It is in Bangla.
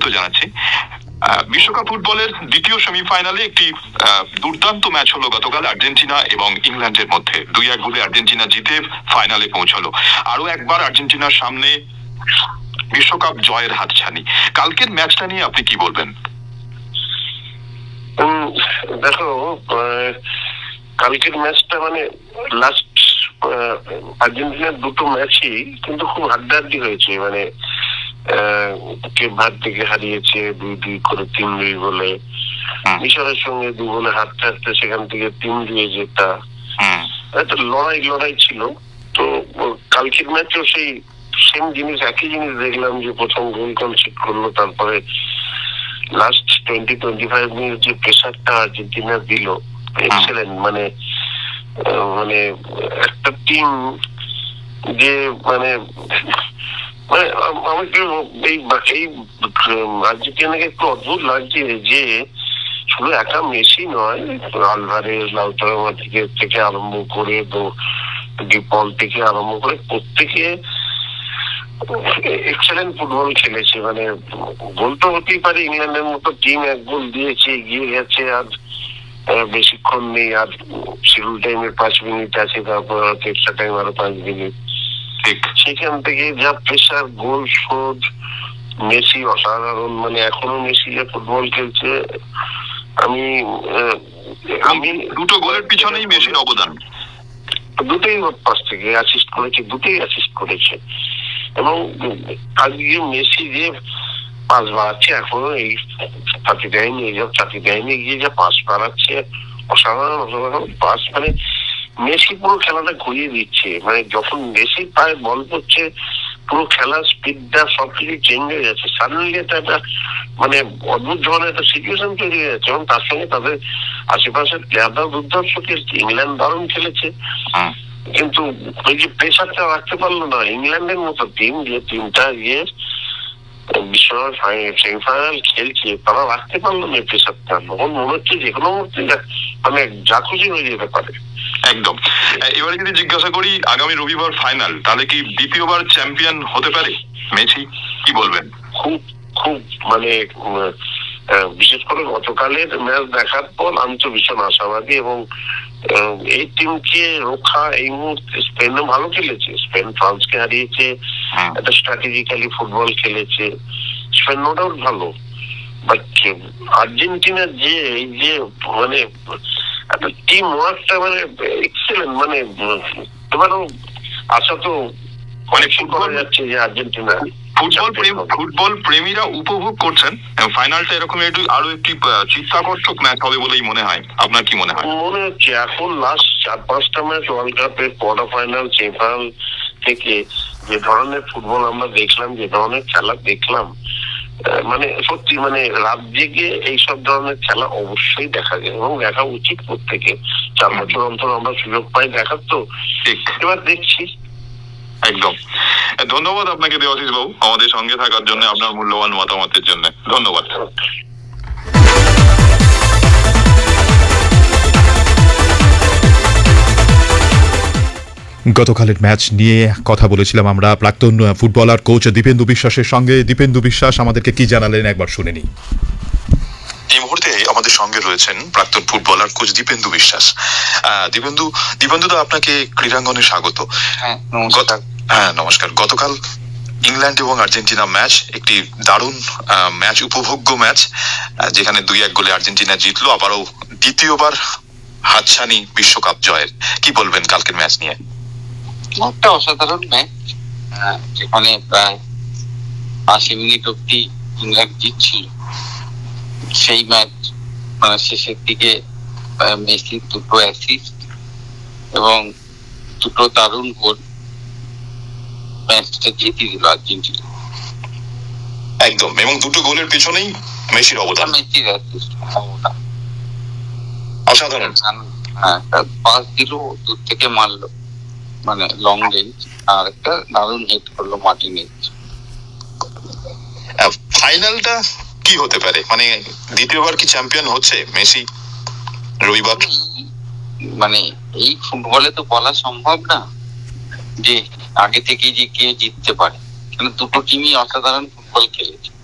জানাচ্ছি। বিশ্বকাপ ফুটবলের দ্বিতীয় সেমিফাইনালে একটি দুর্দান্ত ম্যাচ হলো গতকাল আর্জেন্টিনা এবং ইংল্যান্ডের মধ্যে। 2-1 গোলে আর্জেন্টিনা জিতে ফাইনালে পৌঁছলো। আরো একবার আর্জেন্টিনার সামনে বিশ্বকাপ জয়ের হাতছানি। কালকের ম্যাচটা নিয়ে আপনি কি বলবেন? দেখো, কালকের ম্যাচটা মানে লাস্ট আর্জেন্টিনার দুটো ম্যাচই কিন্তু খুব হাড্ডাহাড্ডি হয়েছে। মানে কে ভাত থেকে হারিয়েছে 2-2 করে 3-2 বলে, মিশরের সঙ্গে 2 গোলে হারতে হারতে সেখান থেকে 3-2 জেতা। একটা লড়াই ছিল। তো কালকের ম্যাচও সেই সেম জিনিস, একই জিনিস দেখলাম যে প্রথম গোল কনসিড করলো, তারপরে লাস্ট 20-25 মিনিট যে প্রেসারটা আর্জেন্টিনা দিল, এক্সেলেন্ট। মানে একটা টিম যে মানে আমাকে এই আর্জেন্টিনাকে একটু অদ্ভুত লাগছে যে শুধু একা মেসি নয়, আলভারেজ, লাউতারো মার্টিনেজ থেকে আরম্ভ করে ডিপল থেকে আরম্ভ করে প্রত্যেকে এক্সেলেন্ট ফুটবল খেলেছে। মানে গোল তো হতেই পারে, ইংল্যান্ডের মতো টিম 1 গোল দিয়েছে, এগিয়ে গেছে, আর বেশিক্ষণ নেই, আর শিডিউল টাইমের 5 মিনিট আছে, তারপর এক্সট্রা টাইম আরো 5 মিনিট। সেখান থেকে যা প্রেসার, গোল শোধ, মেসি অসাধারণ। মানে এখনো মেসি যে ফুটবল খেলছে, আমি দুটো গোলের পিছনেই মেসির অবদান। দুটোই পাস থেকে অ্যাসিস্ট করেছে, দুটোই অ্যাসিস্ট করেছে। এবং আজকে মেসি যে পাস বাড়াচ্ছে, এখনো এই চাকরি দেয়নি, এইসব চাকরি দেয়নি, গিয়ে যা পাস বাড়াচ্ছে, অসাধারণ পাস। মানে মেসি পুরো খেলাটা ঘুরিয়ে দিচ্ছে। মানে যখন মেসি পায়ে বল করছে, পুরো খেলার স্পিডটা সবকিছু চেঞ্জ হয়ে যাচ্ছে। সাডেনলি একটা মানে অদ্ভুত ধরনের একটা সিচুয়েশন তৈরি হয়ে যাচ্ছে। এবং তার সঙ্গে তাদের আশেপাশের প্লেয়াররাও দুর্ধর্ষ খেলছে। ইংল্যান্ড দারুণ খেলেছে, কিন্তু ওই যে প্রেসারটা রাখতে পারলো না ইংল্যান্ডের মতো টিম, যে টিমটা গিয়ে বিশ্বকাপ সেমিফাইনাল খেলছে, তারা রাখতে পারলো না প্রেসারটা। তখন মনে হচ্ছে যে কোনো মুহূর্তে মানে যা খুশি হয়ে যেতে পারে। একদম। এবারে যদি জিজ্ঞাসা করি, আগামী রবিবার ফাইনাল, তাহলে কি দ্বিতীয়বার চ্যাম্পিয়ন হতে পারে মেসি? কি বলবেন? খুব খুব মানে বিশেষ করে গতকালের ম্যাচ দেখার পর আমি তো ভীষণ আশাবাদী। এবং এই টিমকে রক্ষা এই মুহূর্তে স্পেনও ভালো খেলেছে, স্পেন ফ্রান্সকে হারিয়েছে, একটা স্ট্র্যাটেজিক্যালি ফুটবল খেলেছে, স্পেন নো ডাউট ভালো। বাট আর্জেন্টিনার যে এই যে মানে একটা টিম ওয়ার্কটা মানে এক্সেলেন্ট। মানে এবারও আশা তো অনেক করা যাচ্ছে যে আর্জেন্টিনা ফুটবল প্রেমীরা উপভোগ করছেন ফাইনালটা এরকম আরো একটি চিত্তাকর্ষক ম্যাচ হবে বলেই মনে হয়। আপনার কি মনে হয়? মনে হচ্ছে এখন লাস্ট 4-5টা ম্যাচ ওয়ার্ল্ড কাপের কোয়ার্টার ফাইনাল, সেমিফাইনাল থেকে যে ধরনের ফুটবল আমরা দেখলাম, যে ধরনের খেলা দেখলাম, মানে সত্যি মানে রাত জেগে এইসব ধরনের খেলা অবশ্যই দেখা যায় এবং দেখা উচিত। প্রত্যেকে 4 বছর অন্তর আমরা সুযোগ পাই দেখার। তো এবার দেখছি। একদম। ধন্যবাদ আপনাকে দেবাশিস বাবু, আমাদের সঙ্গে থাকার জন্য, আপনার মূল্যবান মতামতের জন্য ধন্যবাদ। গতকালের ম্যাচ নিয়ে কথা বলেছিলাম আমরা প্রাক্তন ফুটবলার কোচ দীপেন্দু বিশ্বাসের সঙ্গে। দীপেন্দু বিশ্বাস আমাদেরকে কি জানালেন একবার শুনে নিই। এই মুহূর্তে আমাদের সঙ্গে রয়েছেন প্রাক্তন ফুটবলার কোচ দীপেন্দু বিশ্বাস। দীপেন্দু দা, আপনাকে ক্রীড়াঙ্গনে স্বাগত। হ্যাঁ, নমস্কার। গতকাল ইংল্যান্ড এবং আর্জেন্টিনা ম্যাচ, একটি দারুণ ম্যাচ, উপভোগ্য ম্যাচ, যেখানে 2-1 গোলে আর্জেন্টিনা জিতলো। আবারও দ্বিতীয়বার হাতছানি বিশ্বকাপ জয়ের। কি বলবেন কালকের ম্যাচ নিয়ে? একটা অসাধারণ ম্যাচ, যেখানে প্রায় 80 মিনিট অব্দি ইংল্যান্ড জিতছিল। সেই ম্যাচ মানে শেষের দিকে মেসির 2টো অ্যাসিস্ট এবং 2টো দারুণ গোল ম্যাচটা জিতিয়ে দিল আর্জেন্টিনা। একদম। এবং 2টো গোলের পেছনেই মেসির অবদান, মেসির অ্যাসিস্ট অসাধারণ। হ্যাঁ, পাস দিল, দূর থেকে মারলো, মানে লং রেঞ্জ, আর একটা দারুণ হেড করলো মার্টিনেজ। ফাইনালটা কি হতে পারে? মানে দ্বিতীয়বার কি চ্যাম্পিয়ন হচ্ছে মেসি রবিবার? মানে এই ফুটবলে তো বলা সম্ভব না যে আগে থেকে যে কে জিততে পারে, কারণ দুটো টিমই অসাধারণ ফুটবল খেলেছে।